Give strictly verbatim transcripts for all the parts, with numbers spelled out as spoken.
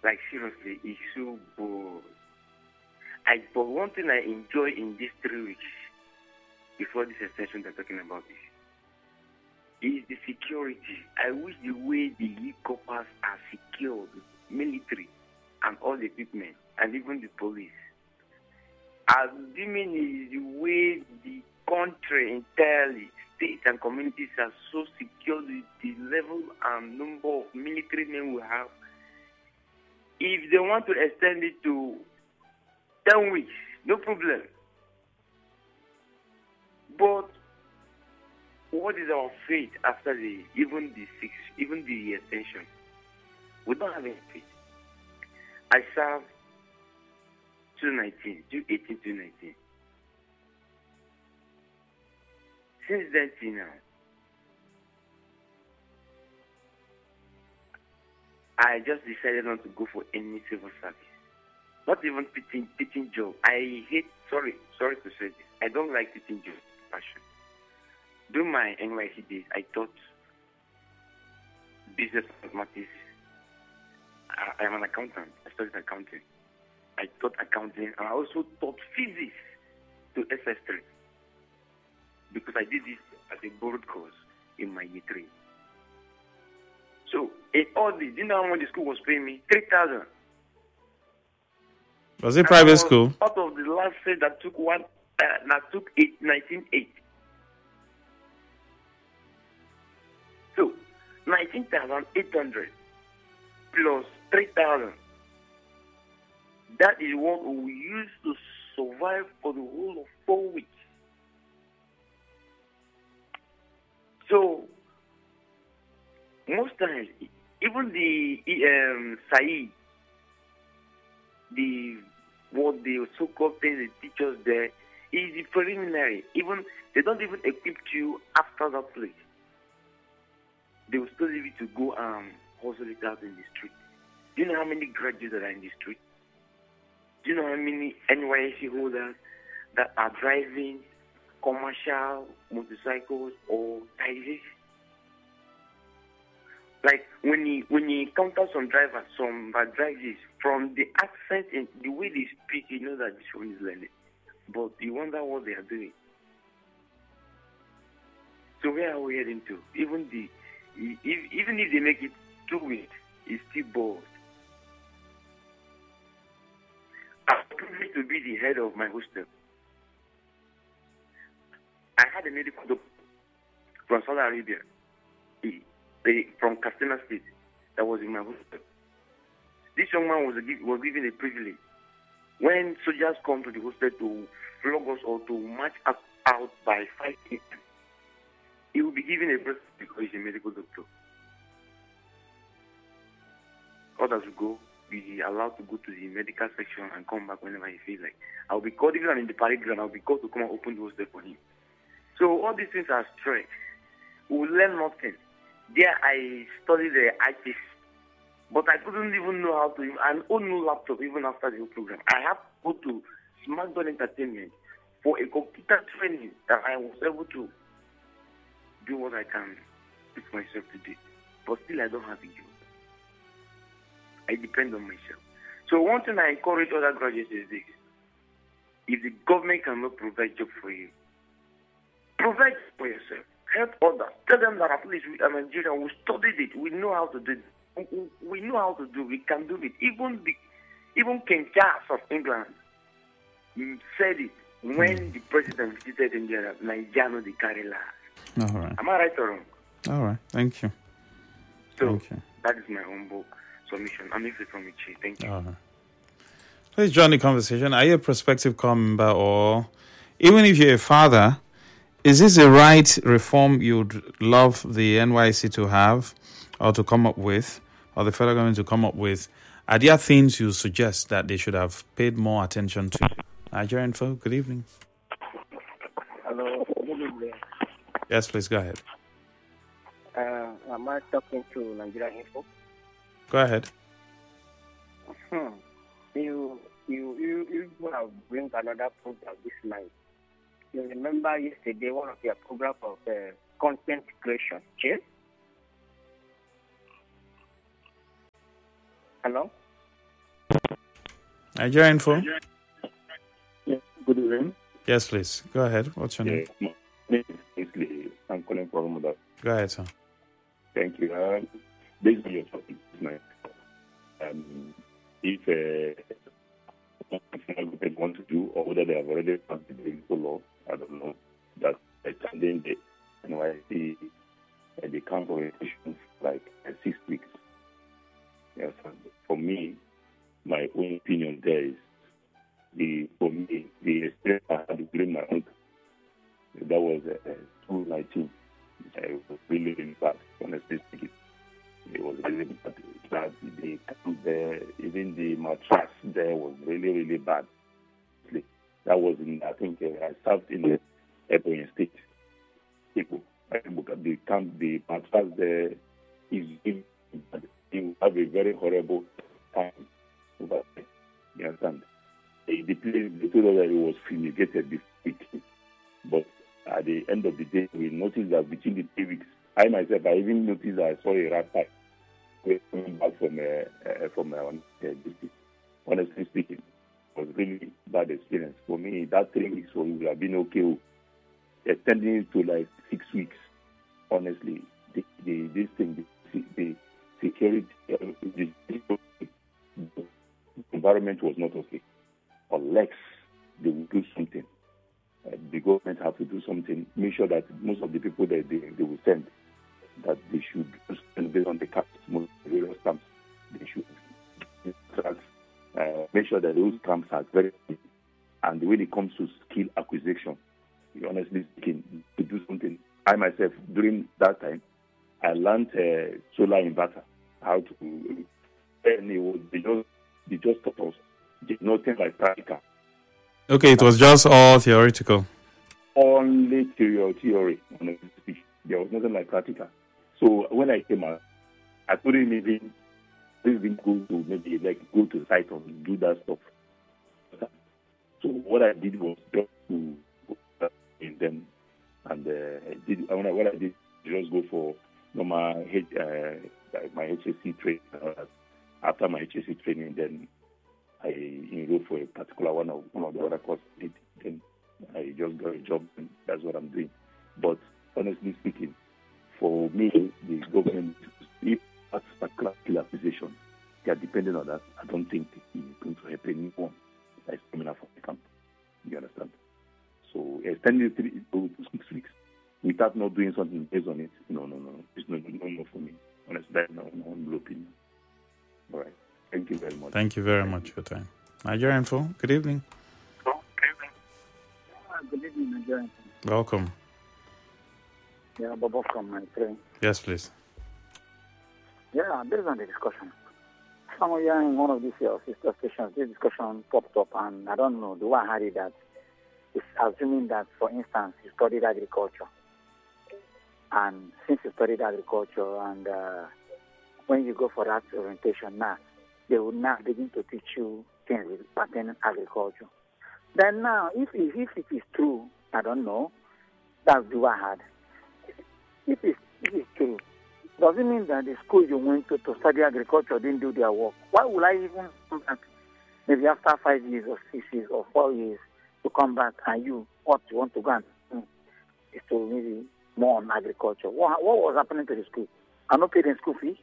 Like seriously, it's so bored. I but one thing I enjoy in these three weeks before this extension they're talking about this is the security. I wish the way the e-coppers are secured, military and all the equipment and even the police. As deeming is the way the country entirely, states and communities are so secure, the, the level and number of military men we have. If they want to extend it to ten weeks, no problem. But what is our fate after the even the six even the extension? We don't have any fate. I served two nineteen, two eighteen, two nineteen. Since then till now, I just decided not to go for any civil service. Not even teaching teaching job. I hate sorry, sorry to say this. I don't like teaching job. Passion. During my N Y C days, I taught business mathematics. I am an accountant. I studied accounting. I taught accounting and I also taught physics to S S three. Because I did this as a borrowed course in my year three. So, in all this, do you know how much the school was paying me? three thousand. Was it private school? Out of the last set that took one, uh, that took eight, nineteen eight. So, nineteen thousand eight hundred plus three thousand. That is what we used to survive for the whole of four weeks. So, most times, even the um, Saeed, the what the so-called things they teach us there is the preliminary. Even they don't even equip you after that place. They will still leave you to go and um, hustle it out in the street. Do you know how many graduates that are in the street? Do you know how many N Y S C holders that are driving commercial motorcycles or taxis? Like when you when you encounter some drivers, some bad drivers, from the accent and the way they speak, you know that this one is learning. But you wonder what they are doing. So where are we heading to? Even the if, even if they make it two weeks, it's still bored. I'm privileged to be the head of my hostel. I had a medical doctor from Saudi Arabia. He, they, from Katsina State, that was in my hostel. This young man was, a, was given a privilege. When soldiers come to the hostel to flog us or to march us out by five a m, he will be given a break because he's a medical doctor. Others will go, be allowed to go to the medical section and come back whenever he feels like. I'll be called, even in the parade ground, I'll be called to come and open the hostel for him. So all these things are stress. We will learn nothing. There I studied the I T, but I couldn't even know how to, I own no laptop even after the whole program. I have to go to SmackDown Entertainment for a computer training that I was able to do what I can with myself today. But still I don't have a job. I depend on myself. So one thing I encourage other graduates is this. If the government cannot provide job for you, provide for yourself. Help others. Tell them that at least we are Nigerian. We studied it. We know how to do it. We know how to do it. We can do it. Even the, even King Charles of England said it when the president visited India. Nigeriano the carry last. All right. Am I right or wrong? All right. Thank you. So Thank you. that is my humble submission. I'm Ifrit from Ichi. Thank you. All right. Please join the conversation. Are you a prospective core member, or even if you're a father? Is this the right reform you'd love the N Y C to have or to come up with, or the federal government to come up with? Are there things you suggest that they should have paid more attention to? Nigerian folk, good evening. Hello, good evening. Yes, please, go ahead. Uh, am I talking to Nigerian Info? Go ahead. Hmm. You, you, you, you want to bring another program this night. You remember yesterday one of your programs of uh, content creation, yes? Hello? Nigerian Info? Yeah, good evening. Yes, please. Go ahead. What's your name? Yeah, my name is Kingsley. I'm calling from Ramadan. Go ahead, sir. Thank you. Um, based on your topic tonight, um, if uh, government want to do, or whether they have already passed the bill law, I don't know, that extending the N Y C uh, the camp orientation like uh, six weeks. Yes, and for me, my own opinion there is the for me the experience I had during my uncle. That was uh, two nineteen. It was really, really bad, honestly speaking. It was really bad. That the camp there, even the mattress there was really, really bad. That was in, I think, uh, I served in the Ebonyi State. People, the camp, the mattress there is, you have a very horrible time over there. You understand? The place, they told us that it was fumigated this week. But at the end of the day, we noticed that between the three weeks, I myself, I even noticed that I saw a rat pipe coming back from uh, uh, from uh, district. Honestly speaking, it was really bad experience. For me, that three weeks would have been okay. Extending it to like six weeks, honestly, the, the this thing, the, the security, uh, the, the environment was not okay. Unless they will do something. Uh, the government have to do something, make sure that most of the people that they, they will send, that they should spend based on the camps, most various camps, they should uh, make sure that those camps are very good. And when it comes to skill acquisition, honestly speaking, to do something. I myself, during that time, I learned uh, solar inverter, how to, and it was, they just, they just taught us, nothing like practical. Okay, it was just all theoretical. Only theory, theory. There was nothing like practical. So when I came out, I couldn't even, even go to maybe like go to site or do that stuff. So what I did was just to go in them, and uh, did when I, what I did just go for normal H, uh, my H S C training. After my H S C training, then I enrolled for a particular one of one of the other courses. Then I just got a job, and that's what I'm doing. But honestly speaking, for me, the government, if that's particular skill acquisition, they are depending on that. I don't think it's going to help anyone that is coming out from the camp. You understand? So extending three to six weeks without not doing something based on it, no, no, no, it's no, no more for me. Honestly, that's my own opinion. All right. Thank you very much. Thank you very much for your time. Nigeria Info, good evening. Oh, good evening. Uh, good evening, Nigeria Info. Welcome. Yeah, Bobo from my friend. Yes, please. Yeah, based on the discussion. Somewhere in one of these uh, sister stations, this discussion popped up, and I don't know, the one I had it that is assuming that, for instance, you studied agriculture. And since you studied agriculture, and uh, when you go for that orientation now, they will now begin to teach you things pertaining agriculture. Then now, if, if, if it is true, I don't know, that's the one I had. If it's, if it's true, does it mean that the school you went to to study agriculture didn't do their work? Why would I even come back maybe after five years or six years or four years to come back and you, what you want to go and do is to maybe more on agriculture? What, what was happening to the school? I'm not paying school fee.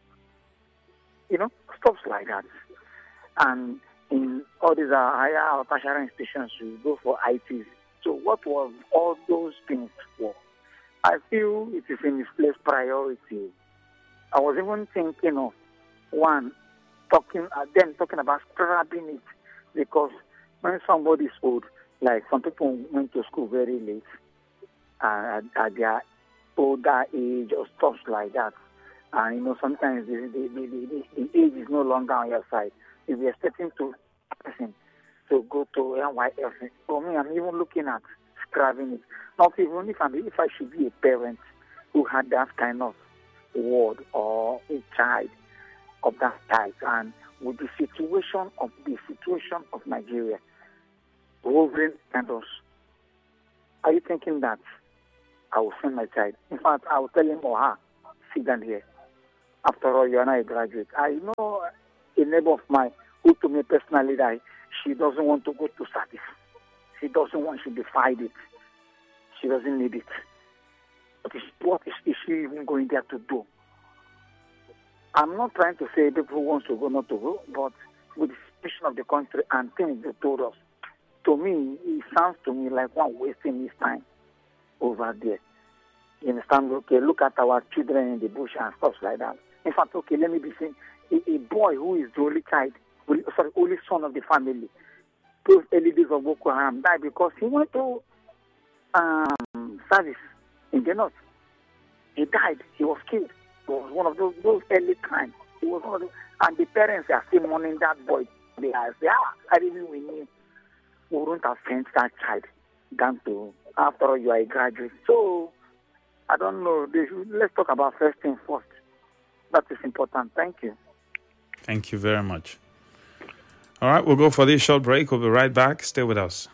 You know, stuff like that. And in all these uh, higher or tertiary institutions, you go for I Ts. So what was all those things for? I feel it is a misplaced priority. I was even thinking of one, talking uh, them talking about scrapping it, because when somebody is old, like some people went to school very late uh, at, at their older age or stuff like that. And, you know, sometimes the, the, the, the, the age is no longer on your side. If you're expecting to person to go to N Y F, for me, I'm even looking at scrapping it. Not even if, I'm, if I should be a parent who had that kind of word or a child of that type. And with the situation of the situation of Nigeria, hovering at us, are you thinking that I will send my child? In fact, I will tell him or her, sit down here. After all, you are not a graduate. I know a neighbor of mine who told me personally that she doesn't want to go to service. She doesn't want, she defied it. She doesn't need it. What is, what is, is she even going there to do? I'm not trying to say people who wants to go, not to go, but with the situation of the country and things they told us, to me, it sounds to me like one wasting his time over there. You understand? Okay, look at our children in the bush and stuff like that. In fact, okay, let me be saying, a, a boy who is the only child, sorry, only son of the family, those early days of Boko Haram died because he went to um, service in the north. He died. He was killed. It was one of those, those early times. It was one of those, and the parents are still mourning that boy. They are saying, ah, I didn't we knew. We wouldn't have sent that child down to, after all, you are a graduate. So, I don't know. They should, let's talk about first thing first. That is important. Thank you. Thank you very much. All right, we'll go for this short break. We'll be right back. Stay with us.